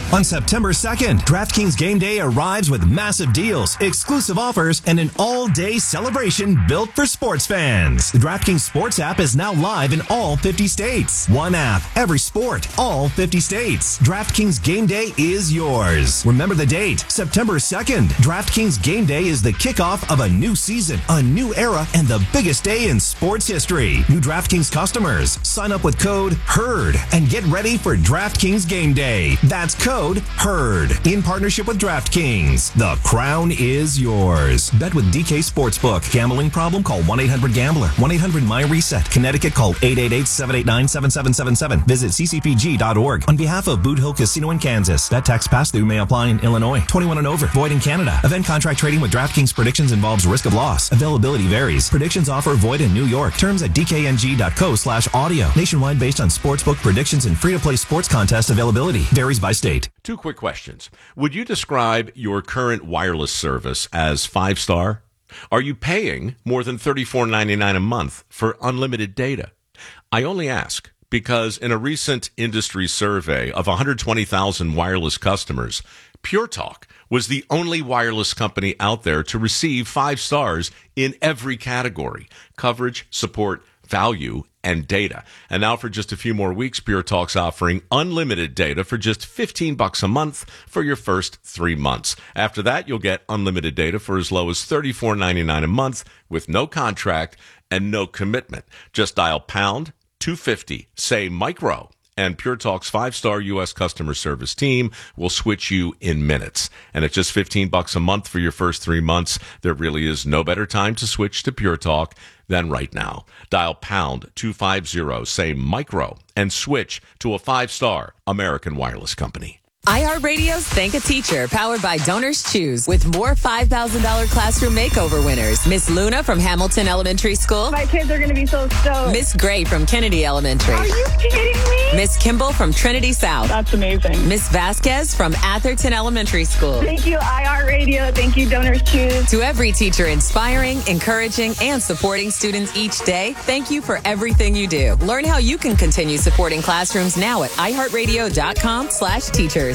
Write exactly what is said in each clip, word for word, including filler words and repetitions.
On September second, DraftKings Game Day arrives with massive deals, exclusive offers, and an all-day celebration built for sports fans. The DraftKings Sports app is now live in all fifty states. One app, every sport, all fifty states. DraftKings Game Day is yours. Remember the date, September second. DraftKings Game Day is the kickoff of a new season, a new era, and the biggest day in sports history. New DraftKings customers, sign up with code HERD and get ready for DraftKings Game Day. That's code HERD. In partnership with DraftKings, the crown is yours. Bet with D K Sportsbook. Gambling problem? Call one eight hundred gambler. one eight hundred my reset. Connecticut, call eight eight eight, seven eight nine, seven seven seven seven. Visit c c p g dot org. On behalf of Boot Hill Casino in Kansas, that tax pass-through may apply in Illinois. twenty-one and over. Void in Canada. Event contract trading with DraftKings predictions involves risk of loss. Availability varies. Predictions offer void in New York. Terms at d k n g dot co slash audio. Nationwide based on sportsbook predictions and free-to-play sports contest availability. Varies by state. Two quick questions. Would you describe your current wireless service as five-star? Are you paying more than thirty-four ninety-nine a month for unlimited data? I only ask because in a recent industry survey of one hundred twenty thousand wireless customers, Pure Talk was the only wireless company out there to receive five stars in every category: coverage, support, value, and data. And now for just a few more weeks, Pure Talk's offering unlimited data for just fifteen bucks a month for your first three months. After that, you'll get unlimited data for as low as thirty-four ninety-nine a month with no contract and no commitment. Just dial pound two fifty, say micro, and Pure Talk's five-star U S customer service team will switch you in minutes. And at just fifteen bucks a month for your first three months, there really is no better time to switch to Pure Talk than right now. Dial pound two fifty, say micro, and switch to a five-star American wireless company. iHeartRadio's Thank a Teacher, powered by Donors Choose, with more five thousand dollars classroom makeover winners. Miss Luna from Hamilton Elementary School. My kids are going to be so stoked. Miss Gray from Kennedy Elementary. Are you kidding me? Miss Kimball from Trinity South. That's amazing. Miss Vasquez from Atherton Elementary School. Thank you, iHeartRadio. Thank you, Donors Choose. To every teacher inspiring, encouraging, and supporting students each day, thank you for everything you do. Learn how you can continue supporting classrooms now at i heart radio dot com slash teachers.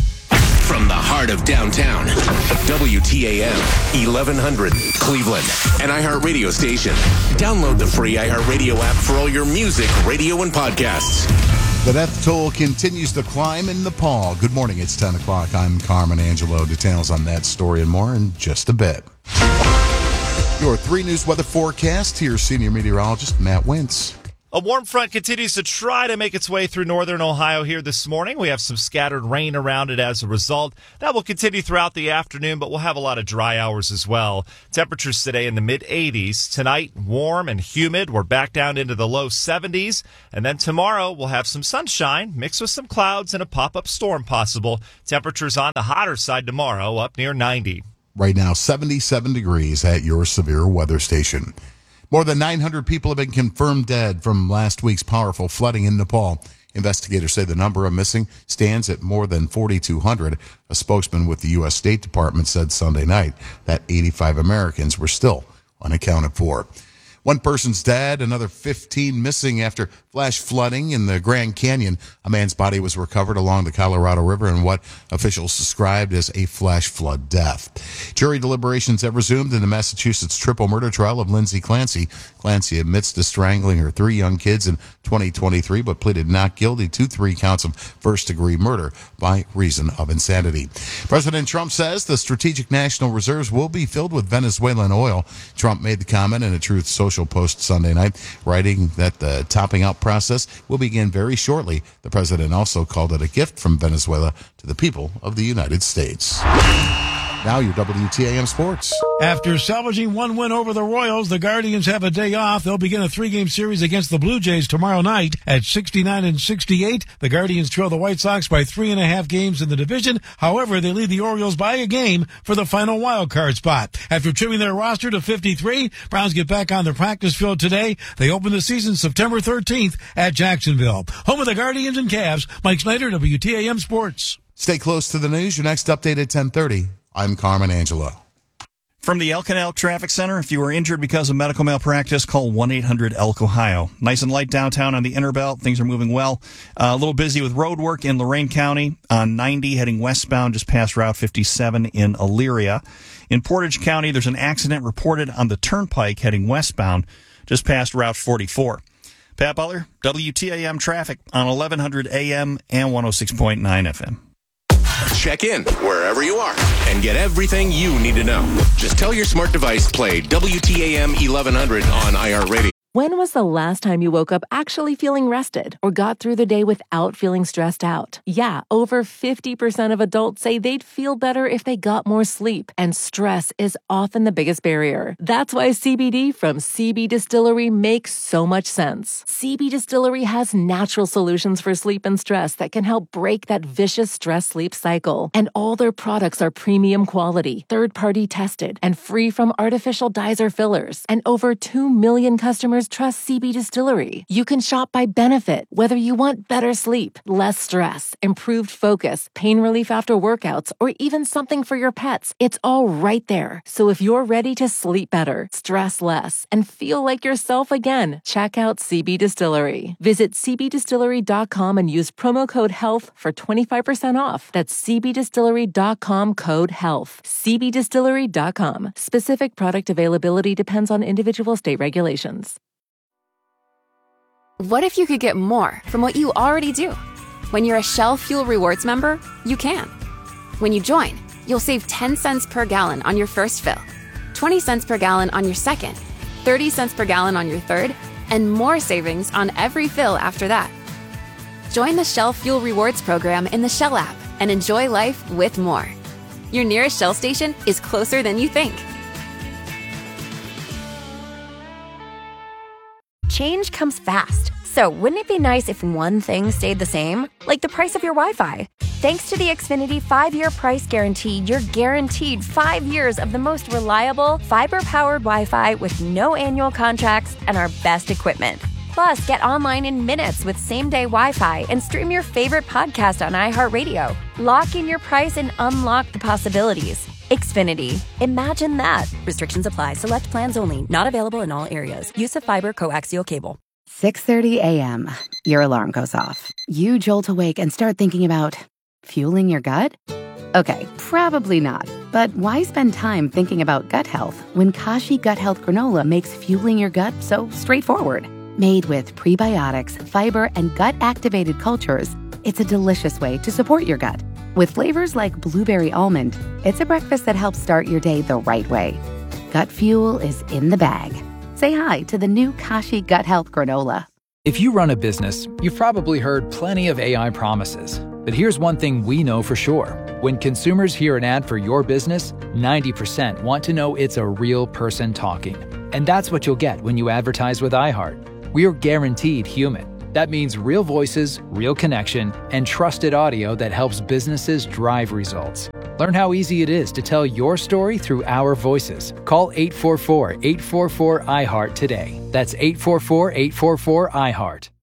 From the heart of downtown, W T A M, eleven hundred, Cleveland, an iHeartRadio station. Download the free iHeartRadio app for all your music, radio, and podcasts. The death toll continues to climb in Nepal. Good morning, it's ten o'clock. I'm Carmen Angelo. Details on that story and more in just a bit. Your three News weather forecast. Here's senior meteorologist Matt Wintz. A warm front continues to try to make its way through northern Ohio here this morning. We have some scattered rain around it as a result. That will continue throughout the afternoon, but we'll have a lot of dry hours as well. Temperatures today in the mid eighties. Tonight, warm and humid. We're back down into the low seventies. And then tomorrow, we'll have some sunshine mixed with some clouds and a pop-up storm possible. Temperatures on the hotter side tomorrow, up near ninety. Right now, seventy-seven degrees at your severe weather station. More than nine hundred people have been confirmed dead from last week's powerful flooding in Nepal. Investigators say the number of missing stands at more than forty-two hundred. A spokesman with the U S State Department said Sunday night that eighty-five Americans were still unaccounted for. One person's dead, another fifteen missing after flash flooding in the Grand Canyon. A man's body was recovered along the Colorado River in what officials described as a flash flood death. Jury deliberations have resumed in the Massachusetts triple murder trial of Lindsay Clancy. Clancy admits to strangling her three young kids in twenty twenty-three, but pleaded not guilty to three counts of first-degree murder by reason of insanity. President Trump says the strategic national reserves will be filled with Venezuelan oil. Trump made the comment in a Truth Social Post Sunday night, writing that the topping out process will begin very shortly. The president also called it a gift from Venezuela to the people of the United States. Now your W T A M Sports. After salvaging one win over the Royals, the Guardians have a day off. They'll begin a three-game series against the Blue Jays tomorrow night at sixty-nine and sixty-eight. The Guardians trail the White Sox by three and a half games in the division. However, they lead the Orioles by a game for the final wild card spot. After trimming their roster to fifty-three, Browns get back on the practice field today. They open the season September thirteenth at Jacksonville. Home of the Guardians and Cavs, Mike Snyder, W T A M Sports. Stay close to the news. Your next update at ten thirty. I'm Carmen Angelo. From the Elk and Elk Traffic Center, if you are injured because of medical malpractice, call one eight hundred elk ohio. Nice and light downtown on the Interbelt. Things are moving well. Uh, a little busy with road work in Lorain County on ninety heading westbound just past Route fifty-seven in Elyria. In Portage County, there's an accident reported on the Turnpike heading westbound just past Route forty-four. Pat Butler, W T A M Traffic on eleven hundred A M and one oh six point nine F M. Check in wherever you are and get everything you need to know. Just tell your smart device play W T A M eleven hundred on iHeartRadio. When was the last time you woke up actually feeling rested or got through the day without feeling stressed out? Yeah, over fifty percent of adults say they'd feel better if they got more sleep, and stress is often the biggest barrier. That's why C B D from C B Distillery makes so much sense. C B Distillery has natural solutions for sleep and stress that can help break that vicious stress-sleep cycle. And all their products are premium quality, third-party tested, and free from artificial dyes or fillers. And over two million customers trust C B Distillery. You can shop by benefit, whether you want better sleep, less stress, improved focus, pain relief after workouts, or even something for your pets. It's all right there. So if you're ready to sleep better, stress less, and feel like yourself again, check out C B Distillery. Visit c b distillery dot com and use promo code HEALTH for twenty-five percent off. That's c b distillery dot com code HEALTH. c b distillery dot com. Specific product availability depends on individual state regulations. What if you could get more from what you already do? When you're a Shell Fuel Rewards member, you can. When you join, you'll save ten cents per gallon on your first fill, twenty cents per gallon on your second, thirty cents per gallon on your third, and more savings on every fill after that. Join the Shell Fuel Rewards program in the Shell app and enjoy life with more. Your nearest Shell station is closer than you think. Change comes fast, so wouldn't it be nice if one thing stayed the same? Like the price of your Wi-Fi. Thanks to the Xfinity five-year price guarantee, you're guaranteed five years of the most reliable, fiber-powered Wi-Fi with no annual contracts and our best equipment. Plus, get online in minutes with same-day Wi-Fi and stream your favorite podcast on iHeartRadio. Lock in your price and unlock the possibilities. Xfinity. Imagine that. Restrictions apply. Select plans only. Not available in all areas. Use of fiber coaxial cable. six thirty a.m. Your alarm goes off. You jolt awake and start thinking about fueling your gut? Okay, probably not. But why spend time thinking about gut health when Kashi Gut Health Granola makes fueling your gut so straightforward? Made with prebiotics, fiber, and gut-activated cultures, it's a delicious way to support your gut. With flavors like blueberry almond, it's a breakfast that helps start your day the right way. Gut fuel is in the bag. Say hi to the new Kashi Gut Health Granola. If you run a business, you've probably heard plenty of A I promises. But here's one thing we know for sure. When consumers hear an ad for your business, ninety percent want to know it's a real person talking. And that's what you'll get when you advertise with iHeart. We are guaranteed human. That means real voices, real connection, and trusted audio that helps businesses drive results. Learn how easy it is to tell your story through our voices. Call eight four four, eight four four, I HEART today. That's eight four four, eight four four, I HEART.